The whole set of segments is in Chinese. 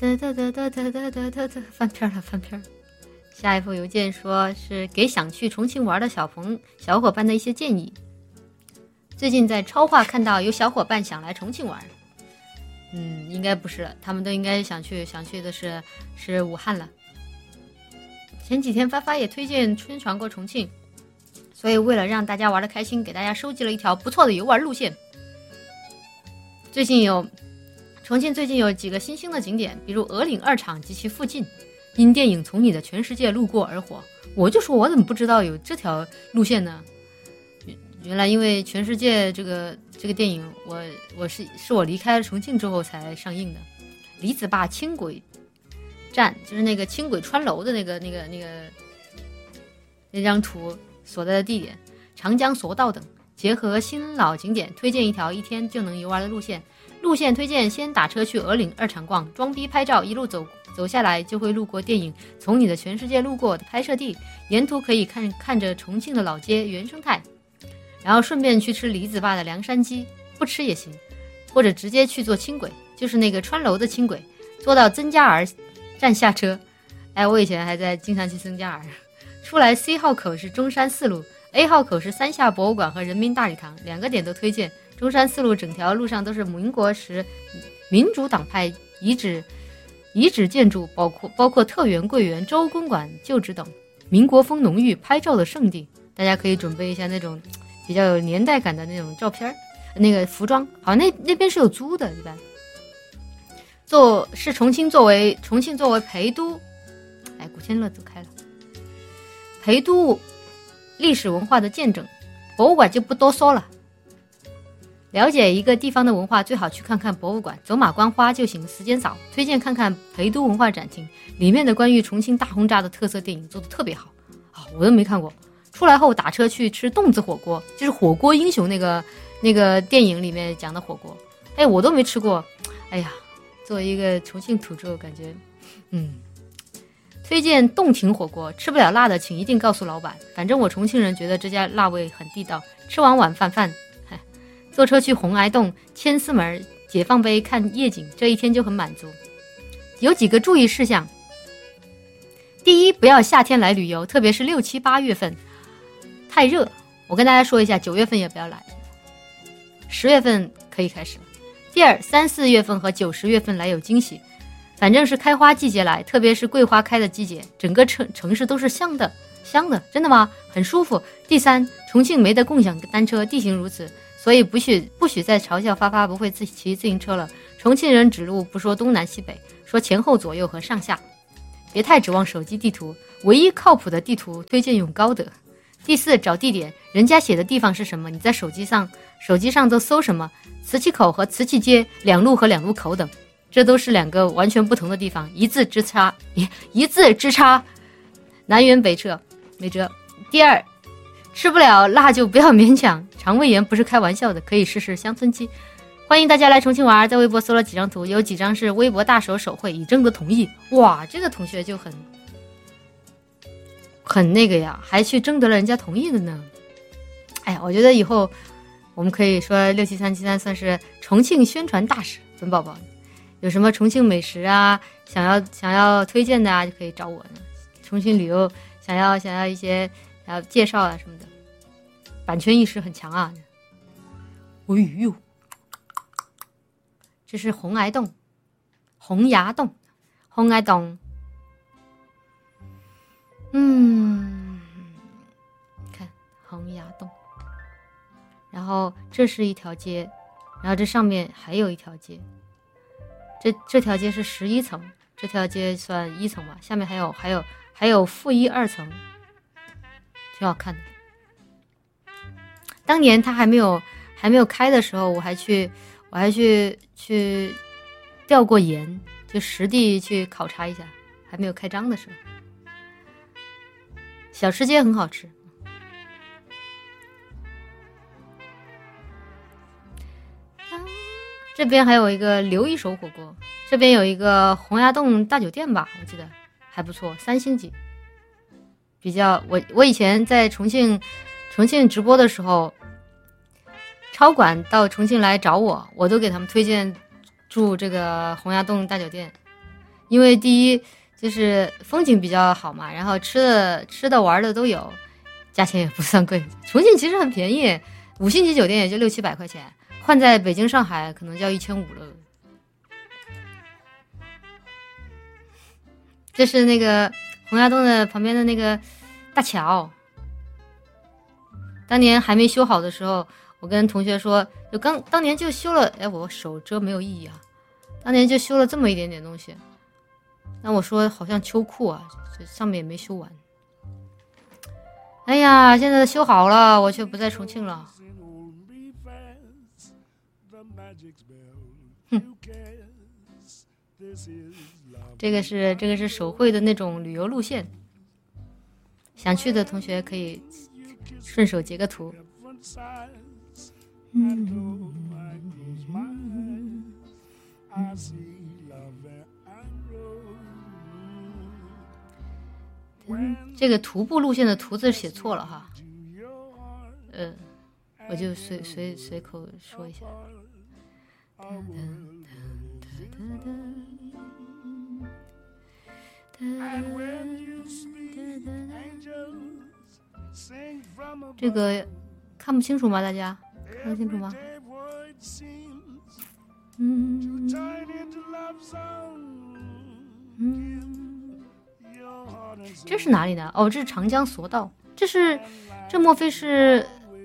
翻篇了。下一封邮件说是给想去重庆玩的小伙伴的一些建议。最近在超话看到有小伙伴想来重庆玩，应该不是了，他们都应该想去的是武汉了。前几天发发也推荐宣传过重庆，所以为了让大家玩得开心，给大家收集了一条不错的游玩路线。重庆最近有几个新兴的景点，比如鹅岭2厂及其附近，因电影《从你的全世界路过》而火。我就说我怎么不知道有这条路线呢？原来因为全世界这个电影，是我离开了重庆之后才上映的。李子坝轻轨站就是那个轻轨穿楼的那张图所在的地点，长江索道等，结合新老景点，推荐一条1天就能游玩的路线。路线推荐先打车去鹅岭2厂逛，装逼拍照，一路走下来就会路过电影《从你的全世界路过》的拍摄地，沿途可以看着重庆的老街原生态，然后顺便去吃李子坝的凉山鸡，不吃也行，或者直接去坐轻轨，就是那个穿楼的轻轨，坐到曾家儿站下车。我以前还经常去曾家儿。出来 C 号口是中山4路， A 号口是三峡博物馆和人民大礼堂，两个点都推荐。中山4路整条路上都是民国时民主党派遗址建筑，包括特园、桂园、周公馆旧址等，民国风浓郁，拍照的圣地。大家可以准备一下那种比较有年代感的那种照片，那个服装好像那边是有租的，一般重庆作为陪都，古天乐走开了，陪都历史文化的见证，博物馆就不多说了。了解一个地方的文化，最好去看看博物馆，走马观花就行，时间少。推荐看看陪都文化展厅，里面的关于重庆大轰炸的特色电影做得特别好，我都没看过。出来后打车去吃洞子火锅，就是火锅英雄那个电影里面讲的火锅，我都没吃过。作为一个重庆土著，感觉推荐洞庭火锅，吃不了辣的请一定告诉老板，反正我重庆人觉得这家辣味很地道。吃完晚饭坐车去洪崖洞、千丝门、解放碑看夜景，这一天就很满足。有几个注意事项：第一，不要夏天来旅游，特别是6、7、8月份太热。我跟大家说一下，9月份也不要来，10月份可以开始了。第二，3、4月份和9、10月份来有惊喜，反正是开花季节来，特别是桂花开的季节，整个城市都是香的，真的吗？很舒服。第三，重庆没得共享单车，地形如此，所以不许再嘲笑发发不会骑自行车了。重庆人指路不说东南西北，说前后左右和上下，别太指望手机地图，唯一靠谱的地图推荐用高德。第四，找地点，人家写的地方是什么，你在手机上都搜什么，瓷器口和瓷器街，2路和2路口等，这都是2个完全不同的地方，一字之差，南辕北辙，没辙。第二，吃不了辣就不要勉强，肠胃炎不是开玩笑的，可以试试乡村鸡。欢迎大家来重庆玩，在微博搜了几张图，有几张是微博大手手绘，已征得同意。哇，这个同学就很那个呀，还去征得了人家同意的呢。我觉得以后我们可以说67373算是重庆宣传大使，本宝宝有什么重庆美食啊，想要推荐的啊，就可以找我呢。重庆旅游想要一些介绍啊什么的，版权意识很强啊。这是洪崖洞，看洪崖洞，然后这是一条街，然后这上面还有一条街，这条街是11层，这条街算1层吧，下面还有负1、2层，挺好看的。当年它还没有开的时候，我还去调过研，就实地去考察一下，还没有开张的时候。小吃街很好吃。这边还有一个留一手火锅，这边有一个洪崖洞大酒店吧，我记得还不错，3星级。我以前在重庆直播的时候，超管到重庆来找我都给他们推荐住这个洪崖洞大酒店， 因为第一就是风景比较好嘛，然后吃的玩的都有，价钱也不算贵。重庆其实很便宜，5星级酒店也就600-700块钱，换在北京上海可能就要1500了。这是那个洪崖洞的旁边的那个大桥，当年还没修好的时候，我跟同学说，当年就修了，哎，我手遮没有意义啊，当年就修了这么一点点东西。那我说好像秋裤啊，这上面也没修完。哎呀，现在修好了，我却不在重庆了。哼，这个是手绘的那种旅游路线，想去的同学可以顺手截个图。这个徒步路线的图字写错了哈，我就随口说一下。这个看不清楚吗？大家看得清楚吗？这是哪里的？哦，这是长江索道。这莫非是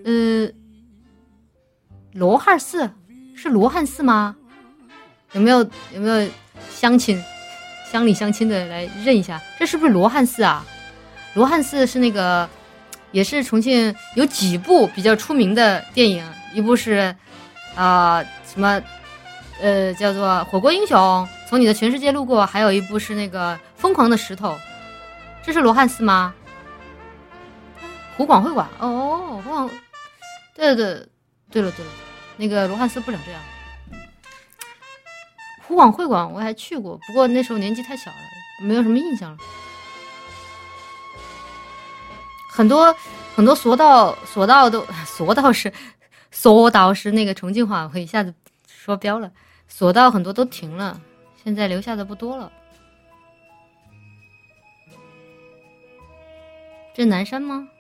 罗汉寺？是罗汉寺吗？有没有乡里乡亲的来认一下？这是不是罗汉寺啊？罗汉寺是那个，也是重庆有几部比较出名的电影，一部是什么叫做《火锅英雄》，从你的全世界路过，还有一部是那个《疯狂的石头》。这是罗汉寺吗？湖广会馆哦，湖广，对了，那个罗汉寺不长这样。湖广会馆我还去过，不过那时候年纪太小了，没有什么印象了。很多索道是那个重庆话，我一下子说标了。索道很多都停了，现在留下的不多了。这南山吗？